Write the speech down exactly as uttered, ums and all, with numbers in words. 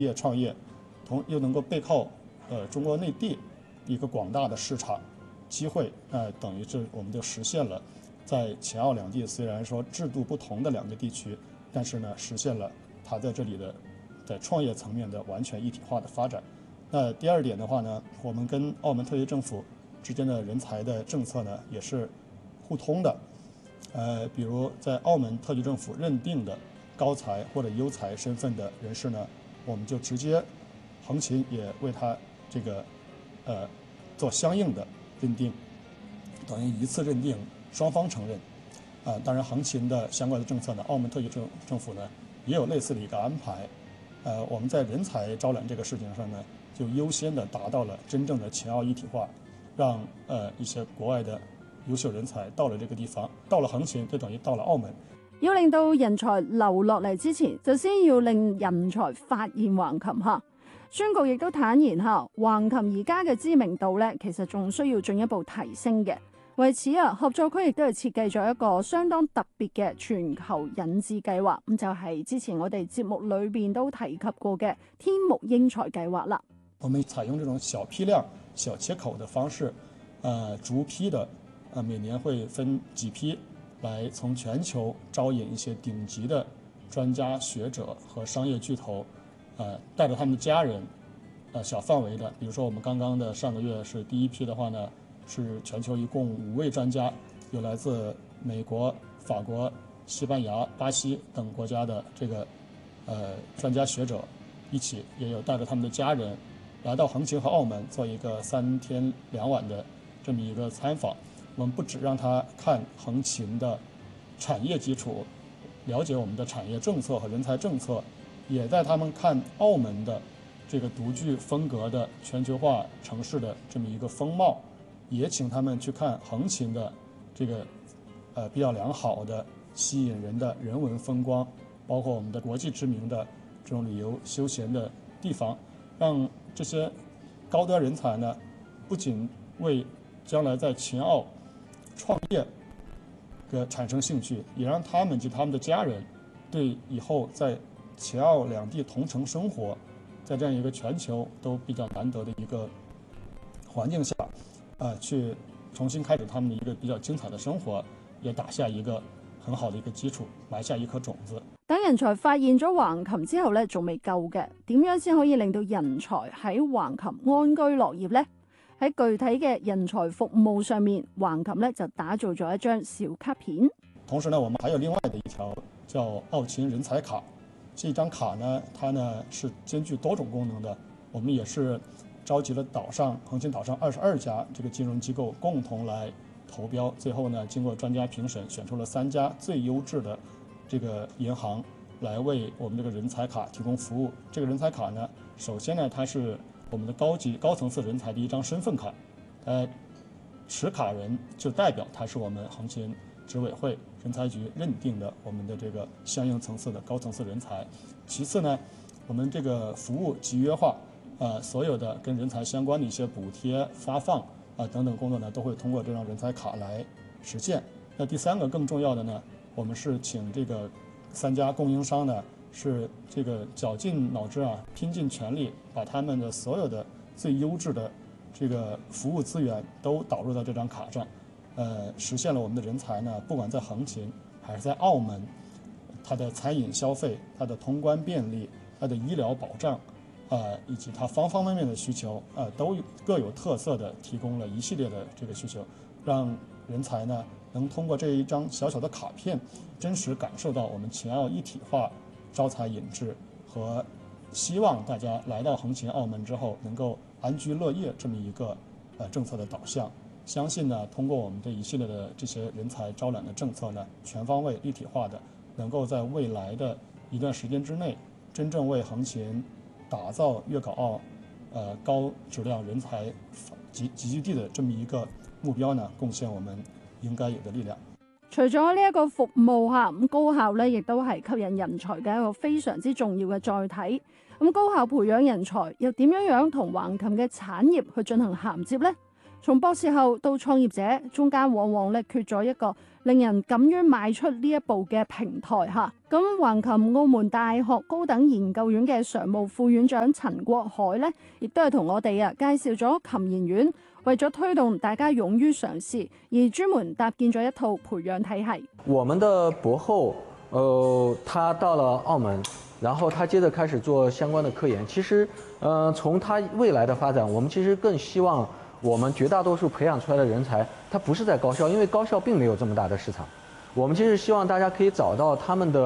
业创业，同又能够背靠呃中国内地一个广大的市场机会，呃，等于是我们就实现了在秦澳两地虽然说制度不同的两个地区，但是呢，实现了它在这里的在创业层面的完全一体化的发展。那第二点的话呢，我们跟澳门特区政府之间的人才的政策呢也是互通的。呃，比如在澳门特区政府认定的高才或者优才身份的人士呢，我们就直接横琴也为他这个呃做相应的认定，等于一次认定，双方承认。啊、呃，当然横琴的相关的政策呢，澳门特区政政府呢也有类似的一个安排。呃，我们在人才招揽这个事情上呢，就优先的达到了真正的秦澳一体化，让呃一些国外的優秀人才到了這個地方，到了橫琴就等於到了澳門。 要令到人才留落嚟之前，就先要令人才發現橫琴嚇。孫局亦都坦言嚇，橫琴而家嘅知名度咧，其實仲需要進一步提升嘅。為此啊，合作區亦都係設計咗一個相當特別嘅全球引智計劃，咁就係之前我哋節目裏邊都提及過嘅天目英才計劃啦。 我們採用這種小批量、小切口的方式，呃，逐批的。呃，每年會分幾批來從全球招引一些頂級的專家學者和商業巨頭，呃，帶着他們的家人，呃，小範圍的，比如說我們剛剛的上個月是第一批的話呢，是全球一共五位專家，有來自美國、法國、西班牙、巴西等國家的這個呃專家學者一起，也有帶着他們的家人來到橫琴和澳門做一個三天兩晚的這麼一個參訪。我們不只讓他看橫琴的產業基礎，了解我們的產業政策和人才政策，也帶他們看澳門的這個獨具風格的全球化城市的這麼一個風貌，也請他們去看橫琴的這個呃比較良好的吸引人的人文風光，包括我們的國際知名的這種旅遊休閒的地方，讓這些高端人才呢，不僅為將來在秦澳創業嘅產生興趣，也讓他們及他們的家人對以後在秦澳兩地同城生活，在這樣一個全球都比較難得的一個環境下，呃，去重新開始他們的一個比較精彩的生活，也打下一個很好的一個基礎，埋下一顆種子。 等人才發現咗橫琴之後咧，仲未夠嘅，點樣先可以令到人才喺橫琴安居樂業呢？喺具體嘅人才服務上面，橫琴咧就打造咗一張小卡片。 同時呢，我們還有另外的一條叫澳秦人才卡。這張卡呢，它呢是兼具多種功能的。我們也是召集了島上橫琴島上二十二家這個金融機構共同來投標，最後呢，經過專家評審，選出了三家最優質的這個銀行來為我們這個人才卡提供服務。這個人才卡呢，首先呢，它是我們的高級高層次人才的一張身份卡，呃，持卡人就代表他是我們橫琴執委會人才局認定的我們的這個相應層次的高層次人才。其次呢，我們這個服務集約化，呃，所有的跟人才相關的一些補貼發放啊、呃、等等工作呢，都會通過這張人才卡來實現。那第三個更重要的呢，我們是請這個三家供應商呢，是這個絞盡腦汁啊，拼盡全力，把他們的所有的最優質的這個服務資源都導入到這張卡上，呃，實現了我們的人才呢，不管在橫琴還是在澳門，它的餐飲消費、它的通關便利、它的醫療保障，呃，以及它方方面面的需求，呃，都各有特色的提供了一系列的這個需求，讓人才呢能通過這一張小小的卡片，真實感受到我們秦澳一體化招才引智和希望大家來到橫琴澳門之後能夠安居樂業這麼一個呃政策的導向。相信呢，通過我們這一系列的這些人才招攬的政策呢，全方位一體化的，能夠在未來的一段時間之內，真正為橫琴打造粵港澳呃高質量人才集集聚地的這麼一個目標呢，貢獻我們應該有的力量。 除咗呢一個服務嚇，咁高校咧亦都係吸引人才嘅一個非常之重要嘅載體。咁高校培養人才又點樣樣同橫琴嘅產業去進行銜接呢？從博士後到創業者中間，往往咧缺咗一個令人敢於邁出呢一步嘅平台嚇。咁橫琴澳門大學高等研究院嘅常務副院長陳國海呢，亦都係同我哋啊介紹咗琴研院為咗推動大家勇於嘗試，而專門搭建咗一套培養體系。 我們的博後，呃，他到了澳門，然後他接着開始做相關的科研。其實，呃，從他未來的發展，我們其實更希望我們絕大多數培養出來的人才，他不是在高校，因為高校並沒有這麼大的市場。我們其實希望大家可以找到他們的